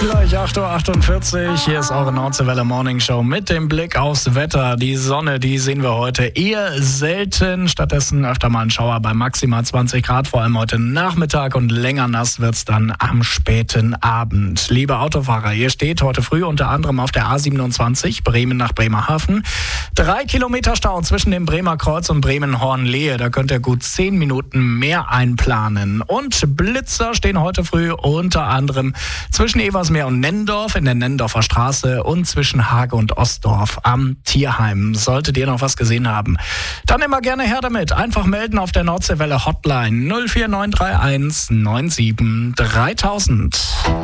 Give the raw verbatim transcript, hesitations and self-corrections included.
Gleich acht Uhr achtundvierzig, hier ist eure Nordseewelle Morning Show mit dem Blick aufs Wetter. Die Sonne, die sehen wir heute eher selten. Stattdessen öfter mal ein Schauer bei maximal zwanzig Grad, vor allem heute Nachmittag, und länger nass wird's dann am späten Abend. Liebe Autofahrer, ihr steht heute früh unter anderem auf der A siebenundzwanzig, Bremen nach Bremerhaven. Drei Kilometer Stau zwischen dem Bremer Kreuz und Bremen-Hornlehe. Da könnt ihr gut zehn Minuten mehr einplanen. Und Blitzer stehen heute früh unter anderem zwischen Eversmeer und Nendorf in der Nendorfer Straße und zwischen Hage und Ostdorf am Tierheim. Solltet ihr noch was gesehen haben, dann immer gerne her damit. Einfach melden auf der Nordseewelle Hotline null vier neun drei eins neun sieben dreitausend.